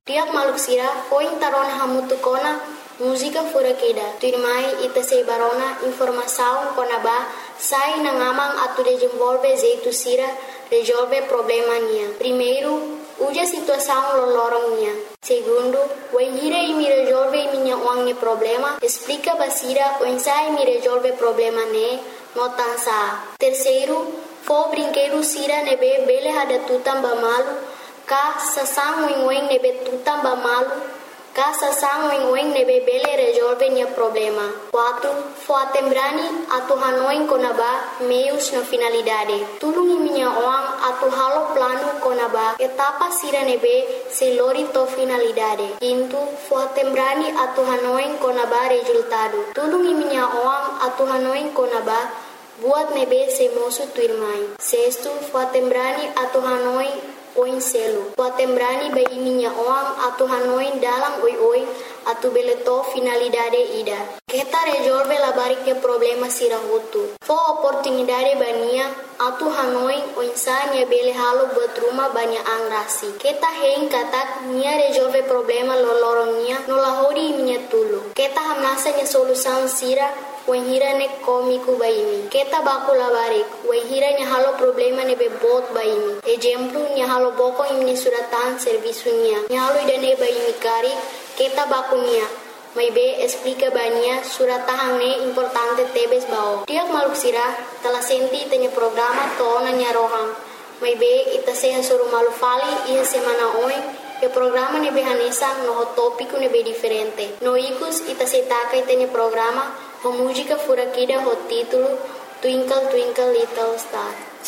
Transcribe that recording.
Tiak maluk sira foi tarona hamutu kona música fura kida. Tuirmai ita sei barona informação konaba sai na ngamang atu desenvolve jeito sira resolve problema nia. Primeiro, uja situação lolorong nia. Segundo, when hira imi resolve minha uangnya problema, explica basira when sai mi resolve problema ne notansa. Terceiro, fo brinquedo sira nebe bele hada tutam bamalu, ka sasang wing nebe tutam bamalu, ka sasang wing nebe bele resolve nia problema. 4. Fo atembrani atu hanoin konaba meios na finalidade. Tulungi minha oang atu halo plano konaba etapa sira nebe se lori to finalidade. 5. Fo atembrani atu hanoin konaba resultado. Tulungi minha oang atu hanoin konaba buat nebe se mosu tuirmai. 6. Fo atembrani atu hanoin oin selo. Fo atembrani bai minha oang atu hanoin dalam oi atu beleto finalidade ida. Kita resolve la bariknya problema sira hutu. Fo oportunidade bania atu hanoi o insania bele halo buat rumah banyak angrasi. Kita hein katak nia resolve problema lolorongnya nolahori minha tulu. Kita hamnasa nya solução sira wenhira ne komiku baimi. Kita baku la barik wenhira nya halo problema ne bebot baimi. Exemplo nya halo boko imni suratan servisunya. Nya halo idane baimi kari kita baku nia. May be explica bania surat tahang importante tebes bao. Tiak maluk sira telah senti tanya programa to nanya roham. May be ita seha suruh malu fali iya semana oin. E programa nebe hanesa no tópico nebe diferente. No ikus ita setaka tanya programa ho música fura kida ho título Twinkle Twinkle Little Star.